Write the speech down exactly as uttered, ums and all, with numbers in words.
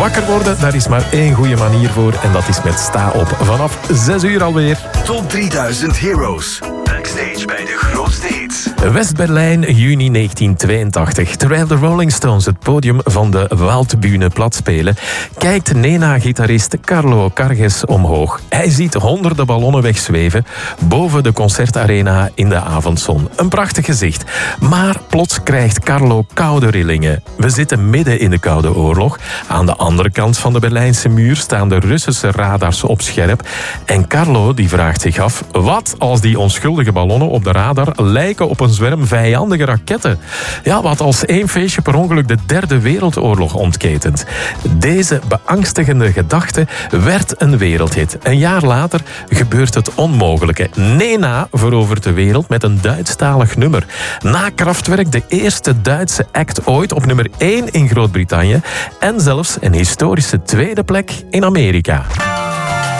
Wakker worden, daar is maar één goede manier voor en dat is met Sta Op. Vanaf zes uur alweer. Top drieduizend Heroes. Backstage bij de grootste hits. West-Berlijn, juni negentien tweeëntachtig. Terwijl de Rolling Stones het podium van de Waldbühne platspelen, kijkt Nena-gitarist Carlo Carges omhoog. Hij ziet honderden ballonnen wegzweven boven de concertarena in de avondzon. Een prachtig gezicht. Maar plots krijgt Carlo koude rillingen. We zitten midden in de Koude Oorlog. Aan de andere kant van de Berlijnse muur staan de Russische radars op scherp. En Carlo die vraagt zich af, wat als die onschuldige ballonnen op de radar lijken op een zwerm vijandige raketten? Ja, wat als één feestje per ongeluk de derde wereldoorlog ontketent? Deze beangstigende gedachte werd een wereldhit. Een jaar later gebeurt het onmogelijke. Nena verovert de wereld met een Duitsstalig nummer. Na Kraftwerk de eerste Duitse act ooit op nummer één in Groot-Brittannië en zelfs een historische tweede plek in Amerika.